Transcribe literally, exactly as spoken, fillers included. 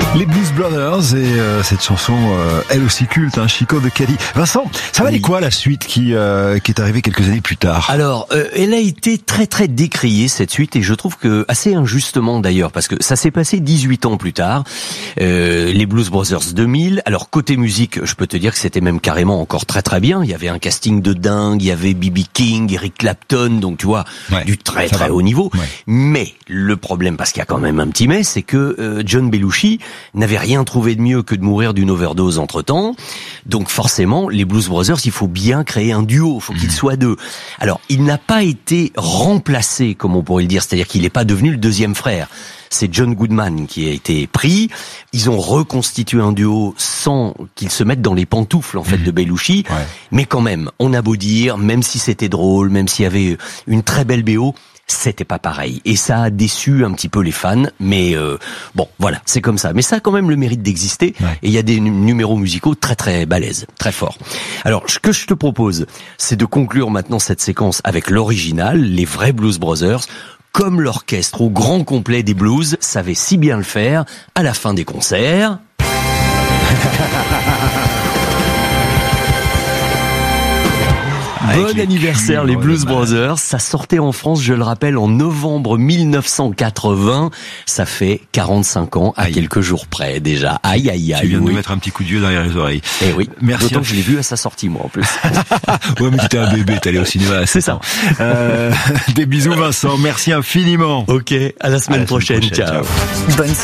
Les Blues Brothers et euh, cette chanson, euh, elle aussi culte, hein, Chico de Cady. Vincent, ça va aller quoi la suite qui euh, qui est arrivée quelques années plus tard? Alors, euh, elle a été très très décriée cette suite et je trouve que assez injustement d'ailleurs parce que ça s'est passé dix-huit ans plus tard. Euh, les Blues Brothers deux mille. Alors côté musique, je peux te dire que c'était même carrément encore très très bien. Il y avait un casting de dingue, il y avait B B King, Eric Clapton, donc tu vois ouais, du très très va. haut niveau. Ouais. Mais le problème, parce qu'il y a quand même un petit mais, c'est que euh, John Belushi n'avait rien trouvé de mieux que de mourir d'une overdose entre-temps. Donc forcément, les Blues Brothers, il faut bien créer un duo, il faut qu'ils soient deux. Alors, il n'a pas été remplacé, comme on pourrait le dire, c'est-à-dire qu'il n'est pas devenu le deuxième frère. C'est John Goodman qui a été pris. Ils ont reconstitué un duo sans qu'ils se mettent dans les pantoufles, en fait, de Belushi. Ouais. Mais quand même, on a beau dire, même si c'était drôle, même s'il y avait une très belle B O, c'était pas pareil. Et ça a déçu un petit peu les fans. Mais euh, bon, voilà, c'est comme ça. Mais ça a quand même le mérite d'exister. Ouais. Et il y a des numéros musicaux très très balèzes, très forts. Alors, ce que je te propose, c'est de conclure maintenant cette séquence avec l'original, les vrais Blues Brothers, comme l'orchestre au grand complet des blues savait si bien le faire à la fin des concerts. Bon anniversaire les Blues Brothers, ça sortait en France, je le rappelle, en novembre mille neuf cent quatre-vingts, ça fait quarante-cinq ans à aïe. quelques jours près déjà. Aïe aïe aïe. Tu viens oui. de nous mettre un petit coup de vieux derrière les oreilles. Eh oui, merci. D'autant que je l'ai vu à sa sortie moi en plus. Ouais mais tu étais un bébé, t'allais au cinéma. C'est ça. Euh, des bisous Vincent, merci infiniment. Ok, à la semaine, à la prochaine. semaine prochaine, ciao. ciao. Bonne